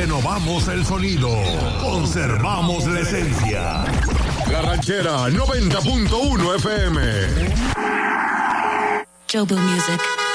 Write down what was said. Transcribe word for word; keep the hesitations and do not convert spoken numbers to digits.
Renovamos el sonido. Conservamos la esencia. La Ranchera noventa punto uno F M. Jobo Music.